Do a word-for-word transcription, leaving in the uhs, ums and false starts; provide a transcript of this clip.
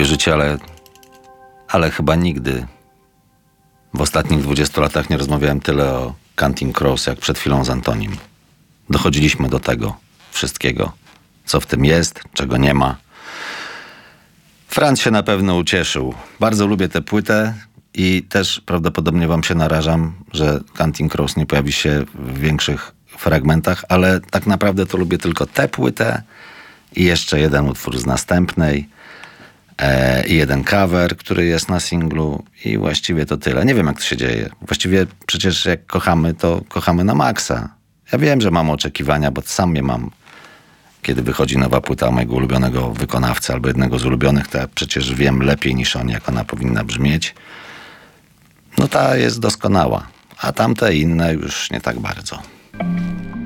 uwierzycie, ale, ale chyba nigdy w ostatnich dwudziestu latach nie rozmawiałem tyle o Counting Crows, jak przed chwilą z Antonim. Dochodziliśmy do tego wszystkiego, co w tym jest, czego nie ma. Franz się na pewno ucieszył. Bardzo lubię tę płytę i też prawdopodobnie wam się narażam, że Counting Crows nie pojawi się w większych fragmentach, ale tak naprawdę to lubię tylko tę płytę i jeszcze jeden utwór z następnej e, i jeden cover, który jest na singlu i właściwie to tyle. Nie wiem, jak to się dzieje. Właściwie przecież jak kochamy, to kochamy na maksa. Ja wiem, że mam oczekiwania, bo sam je mam. Kiedy wychodzi nowa płyta mojego ulubionego wykonawcy albo jednego z ulubionych, to ja przecież wiem lepiej niż on, jak ona powinna brzmieć. No ta jest doskonała, a tamte inne już nie tak bardzo.